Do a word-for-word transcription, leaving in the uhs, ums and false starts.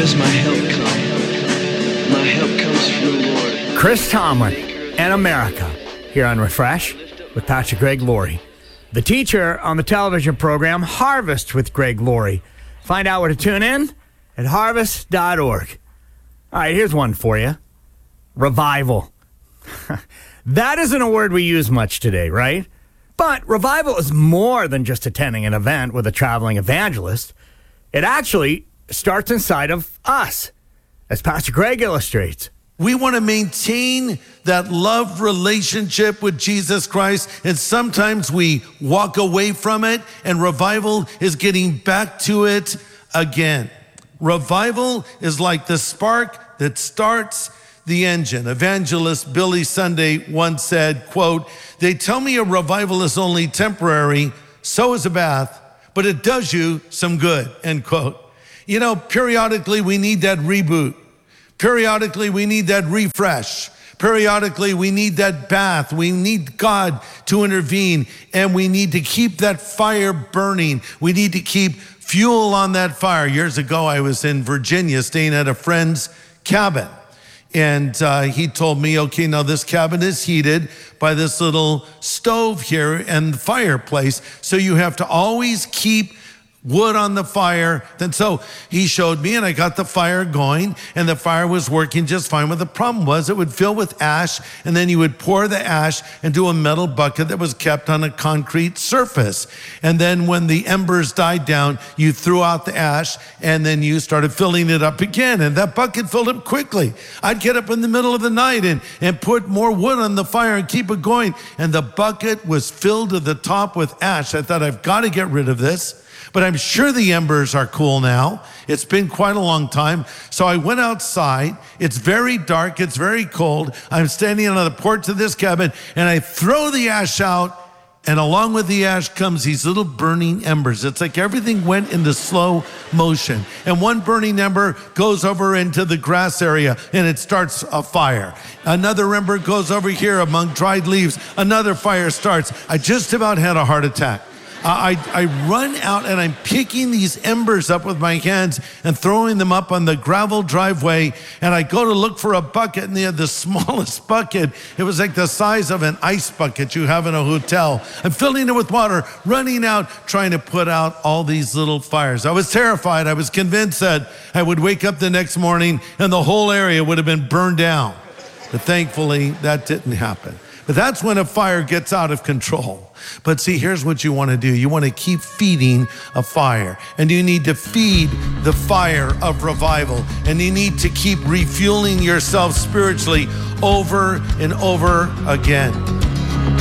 does my help come? My help comes from the Lord. Chris Tomlin and America here on Refresh with Pastor Greg Laurie. The teacher on the television program Harvest with Greg Laurie. Find out where to tune in at harvest dot org. All right, here's one for you. Revival. That isn't a word we use much today, right? But revival is more than just attending an event with a traveling evangelist. It actually starts inside of us, as Pastor Greg illustrates. We want to maintain that love relationship with Jesus Christ, and sometimes we walk away from it, and revival is getting back to it again. Revival is like the spark that starts the engine. Evangelist Billy Sunday once said, quote, "They tell me a revival is only temporary, so is a bath, but it does you some good," end quote. You know, periodically we need that reboot. Periodically we need that refresh. Periodically we need that bath. We need God to intervene, and we need to keep that fire burning. We need to keep fuel on that fire. Years ago, I was in Virginia staying at a friend's cabin. And uh, he told me, okay, now this cabin is heated by this little stove here and the fireplace. So you have to always keep wood on the fire. And so he showed me, and I got the fire going, and the fire was working just fine. But the problem was it would fill with ash, and then you would pour the ash into a metal bucket that was kept on a concrete surface. And then when the embers died down, you threw out the ash, and then you started filling it up again. And that bucket filled up quickly. I'd get up in the middle of the night and, and put more wood on the fire and keep it going. And the bucket was filled to the top with ash. I thought, I've got to get rid of this. But I'm sure the embers are cool now. It's been quite a long time. So I went outside. It's very dark. It's very cold. I'm standing on the porch of this cabin, and I throw the ash out, and along with the ash comes these little burning embers. It's like everything went into slow motion. And one burning ember goes over into the grass area, and it starts a fire. Another ember goes over here among dried leaves. Another fire starts. I just about had a heart attack. I, I run out, and I'm picking these embers up with my hands and throwing them up on the gravel driveway. And I go to look for a bucket, and they had the smallest bucket. It was like the size of an ice bucket you have in a hotel. I'm filling it with water, running out, trying to put out all these little fires. I was terrified. I was convinced that I would wake up the next morning and the whole area would have been burned down. But thankfully, that didn't happen. But that's when a fire gets out of control. But see, here's what you want to do. You want to keep feeding a fire. And you need to feed the fire of revival. And you need to keep refueling yourself spiritually over and over again.